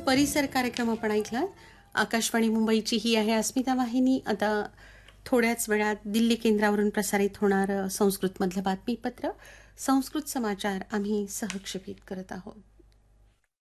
परिसर कार्यक्रम आपण ऐकला. आकाशवाणी मुंबईची ही आहे अस्मिता वाहिनी. आता थोड्याच वेळात दिल्ली केंद्रावरून प्रसारित होणार संस्कृतमधलं बातमीपत्र, संस्कृत समाचार आम्ही सहक्षेपित करत आहोत.